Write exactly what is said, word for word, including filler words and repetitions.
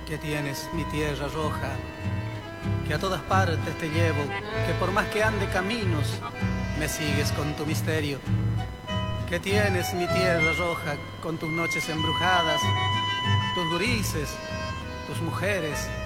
Que tienes mi tierra roja, que a todas partes te llevo, que por más que ande caminos, me sigues con tu misterio. Que tienes mi tierra roja, con tus noches embrujadas, tus gurises, tus mujeres,